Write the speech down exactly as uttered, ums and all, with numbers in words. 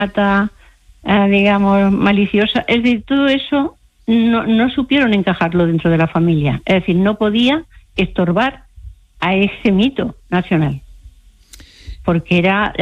eh, digamos, maliciosa. Es decir, todo eso no, no supieron encajarlo dentro de la familia. Es decir, no podía estorbar a ese mito nacional, porque era